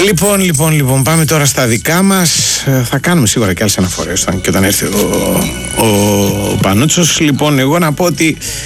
Λοιπόν, πάμε τώρα στα δικά μας. Θα κάνουμε σίγουρα και άλλες αναφορές και όταν έρθει ο Πανούτσος. Λοιπόν, εγώ να πω ότι